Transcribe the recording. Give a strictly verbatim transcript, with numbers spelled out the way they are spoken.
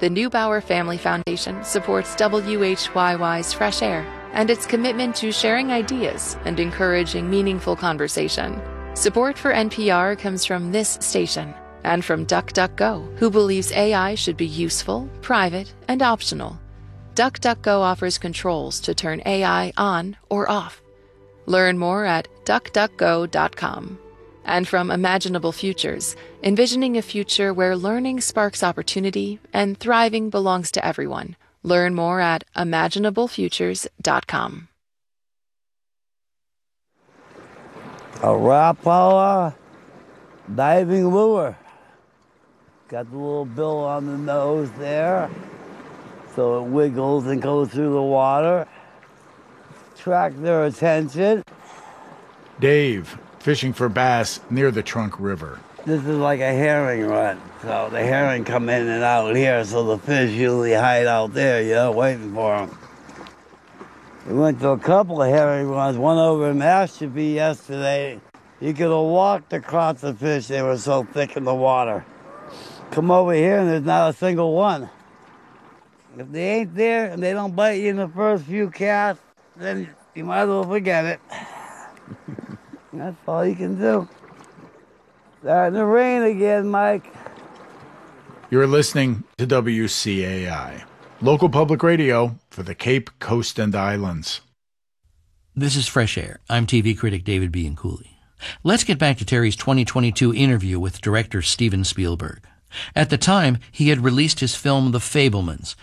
The Neubauer Family Foundation supports W H Y Y's Fresh Air and its commitment to sharing ideas and encouraging meaningful conversation. Support for N P R comes from this station and from DuckDuckGo, who believes A I should be useful, private, and optional. DuckDuckGo offers controls to turn A I on or off. Learn more at duck duck go dot com. And from Imaginable Futures, envisioning a future where learning sparks opportunity and thriving belongs to everyone. Learn more at imaginable futures dot com. A Rapala diving lure. Got the little bill on the nose there, so it wiggles and goes through the water. Attract their attention. Dave, fishing for bass near the Trunk River. This is like a herring run, so the herring come in and out here, so the fish usually hide out there, you know, waiting for them. We went to a couple of herring runs, one over in Mashpee yesterday. You could have walked across the fish, they were so thick in the water. Come over here and there's not a single one. If they ain't there and they don't bite you in the first few casts, then you might as well forget it. That's all you can do. Starting to rain again, Mike. You're listening to W C A I, local public radio for the Cape Coast and Islands. This is Fresh Air. I'm T V critic David Bianculli. Let's get back to Terry's twenty twenty-two interview with director Steven Spielberg. At the time, he had released his film The Fabelmans,